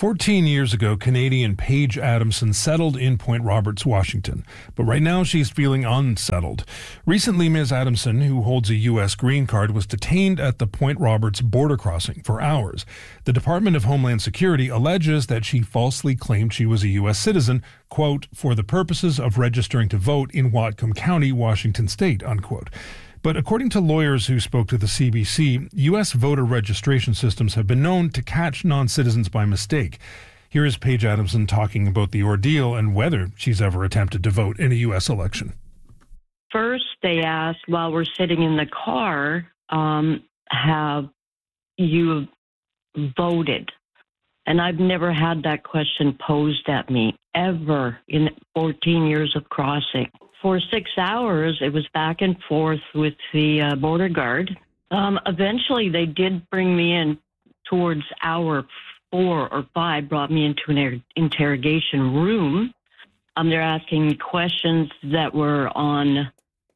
14 years ago, Canadian Paige Adamson settled in Point Roberts, Washington. But right now, she's feeling unsettled. Recently, Ms. Adamson, who holds a U.S. green card, was detained at the Point Roberts border crossing for hours. The Department of Homeland Security alleges that she falsely claimed she was a U.S. citizen, quote, for the purposes of registering to vote in Whatcom County, Washington State, unquote. But according to lawyers who spoke to the CBC, U.S. voter registration systems have been known to catch non-citizens by mistake. Here is Paige Adamson talking about the ordeal and whether she's ever attempted to vote in a U.S. election. First, they asked while we're sitting in the car, have you voted? And I've never had that question posed at me ever in 14 years of crossing. For 6 hours, it was back and forth with the border guard. Eventually, they did bring me in towards hour 4 or 5, brought me into an interrogation room. They're asking me questions that were on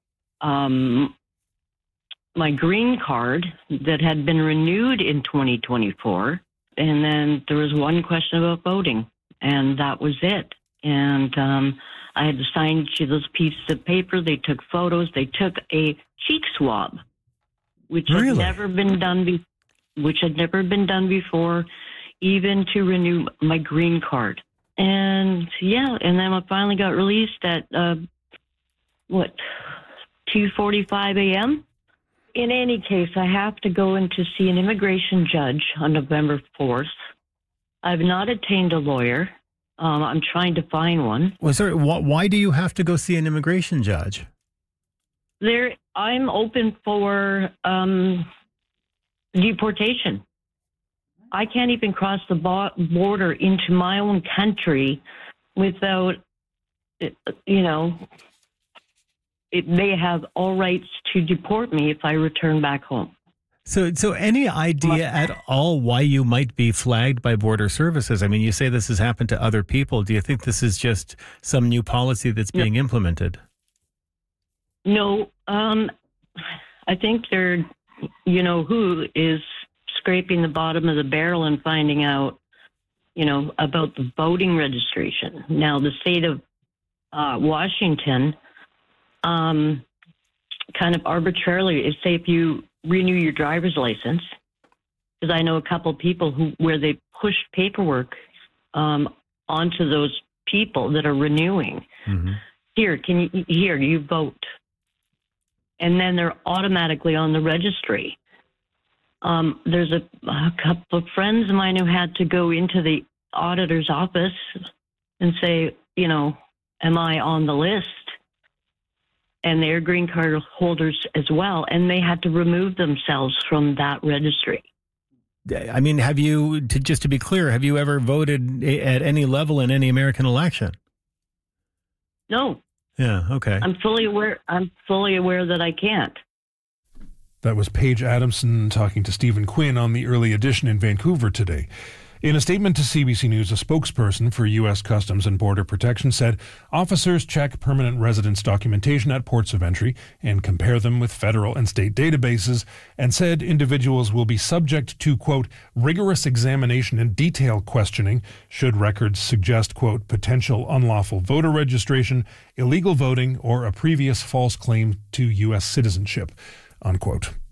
my green card that had been renewed in 2024. And then there was one question about voting, and that was it. And I had to sign those pieces of paper. They took photos. They took a cheek swab, which had never been done before, even to renew my green card. And and then I finally got released at 2:45 a.m. In any case, I have to go in to see an immigration judge on November 4th. I've not obtained a lawyer. I'm trying to find one. Why do you have to go see an immigration judge? I'm open for deportation. I can't even cross the border into my own country without, they have all rights to deport me if I return back home. So any idea at all why you might be flagged by Border Services? I mean, you say this has happened to other people. Do you think this is just some new policy that's being implemented? No. I think they're, who is scraping the bottom of the barrel and finding out, about the voting registration. Now, the state of Washington kind of arbitrarily, say if you renew your driver's license, because I know a couple of people where they pushed paperwork onto those people that are renewing. Mm-hmm. You vote, and then they're automatically on the registry. There's a couple of friends of mine who had to go into the auditor's office and say, am I on the list? And they're green card holders as well, and they had to remove themselves from that registry. I mean, just to be clear, have you ever voted at any level in any American election? No. Yeah, okay. I'm fully aware that I can't. That was Paige Adamson talking to Stephen Quinn on the Early Edition in Vancouver today. In a statement to CBC News, a spokesperson for U.S. Customs and Border Protection said officers check permanent residence documentation at ports of entry and compare them with federal and state databases, and said individuals will be subject to, quote, rigorous examination and detailed questioning should records suggest, quote, potential unlawful voter registration, illegal voting, or a previous false claim to U.S. citizenship, unquote.